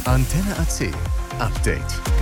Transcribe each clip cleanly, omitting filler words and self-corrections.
Antenne AC Update.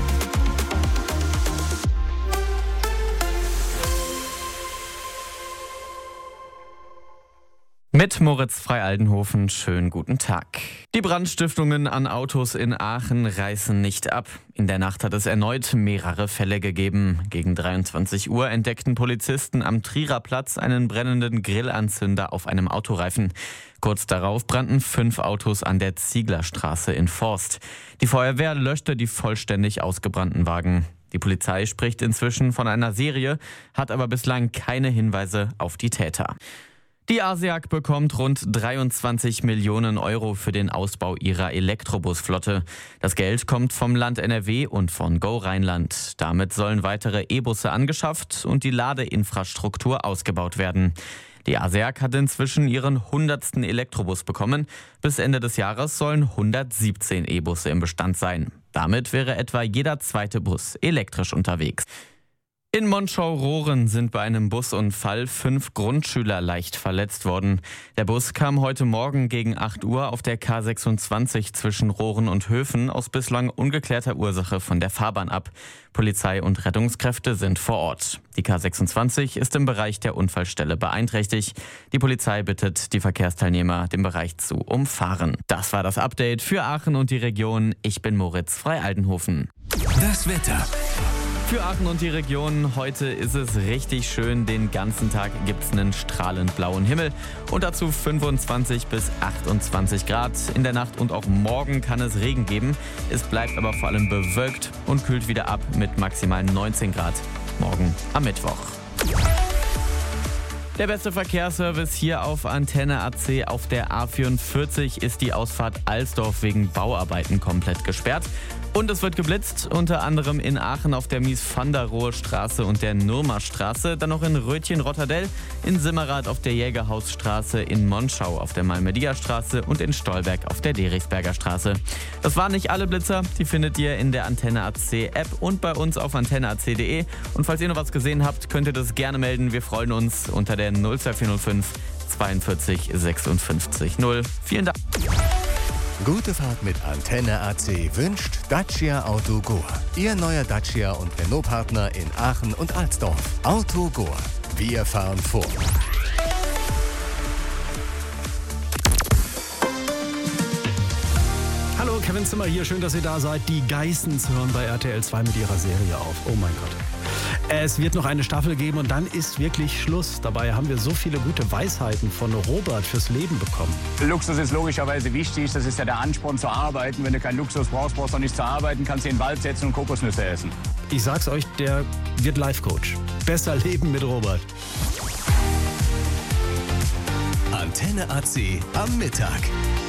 Mit Moritz Frei-Aldenhofen, schönen guten Tag. Die Brandstiftungen an Autos in Aachen reißen nicht ab. In der Nacht hat es erneut mehrere Fälle gegeben. Gegen 23 Uhr entdeckten Polizisten am Trierer Platz einen brennenden Grillanzünder auf einem Autoreifen. Kurz darauf brannten 5 Autos an der Zieglerstraße in Forst. Die Feuerwehr löschte die vollständig ausgebrannten Wagen. Die Polizei spricht inzwischen von einer Serie, hat aber bislang keine Hinweise auf die Täter. Die ASEAG bekommt rund 23 Millionen Euro für den Ausbau ihrer Elektrobusflotte. Das Geld kommt vom Land NRW und von Go Rheinland. Damit sollen weitere E-Busse angeschafft und die Ladeinfrastruktur ausgebaut werden. Die ASEAG hat inzwischen ihren 100. Elektrobus bekommen. Bis Ende des Jahres sollen 117 E-Busse im Bestand sein. Damit wäre etwa jeder zweite Bus elektrisch unterwegs. In Monschau-Rohren sind bei einem Busunfall 5 Grundschüler leicht verletzt worden. Der Bus kam heute Morgen gegen 8 Uhr auf der K26 zwischen Rohren und Höfen aus bislang ungeklärter Ursache von der Fahrbahn ab. Polizei und Rettungskräfte sind vor Ort. Die K26 ist im Bereich der Unfallstelle beeinträchtigt. Die Polizei bittet die Verkehrsteilnehmer, den Bereich zu umfahren. Das war das Update für Aachen und die Region. Ich bin Moritz Frei-Aldenhofen. Das Wetter. Für Aachen und die Region, heute ist es richtig schön. Den ganzen Tag gibt es einen strahlend blauen Himmel und dazu 25 bis 28 Grad. In der Nacht und auch morgen kann es Regen geben. Es bleibt aber vor allem bewölkt und kühlt wieder ab mit maximal 19 Grad. Morgen am Mittwoch. Der beste Verkehrsservice hier auf Antenne AC. Auf der A44 ist die Ausfahrt Alsdorf wegen Bauarbeiten komplett gesperrt. Und es wird geblitzt, unter anderem in Aachen auf der Mies-van-der-Rohe-Straße und der Nurmer-Straße, dann noch in Rötchen-Rotterdell, in Simmerath auf der Jägerhausstraße, in Monschau auf der Malmedia-Straße und in Stolberg auf der Derichsberger Straße. Das waren nicht alle Blitzer, die findet ihr in der Antenne AC App und bei uns auf antenneac.de. Und falls ihr noch was gesehen habt, könnt ihr das gerne melden. Wir freuen uns unter der 02405 42 56 0. Vielen Dank. Gute Fahrt mit Antenne AC wünscht Dacia Auto Goa. Ihr neuer Dacia und Renault-Partner in Aachen und Alsdorf. Auto Goa. Wir fahren vor. Hallo, Kevin Zimmer hier. Schön, dass ihr da seid. Die Geissens hören bei RTL 2 mit ihrer Serie auf. Oh mein Gott. Es wird noch eine Staffel geben und dann ist wirklich Schluss. Dabei haben wir so viele gute Weisheiten von Robert fürs Leben bekommen. Luxus ist logischerweise wichtig. Das ist ja der Ansporn zu arbeiten. Wenn du keinen Luxus brauchst, brauchst du auch nicht zu arbeiten. Kannst in den Wald setzen und Kokosnüsse essen. Ich sag's euch, der wird Life-Coach. Besser leben mit Robert. Antenne AC am Mittag.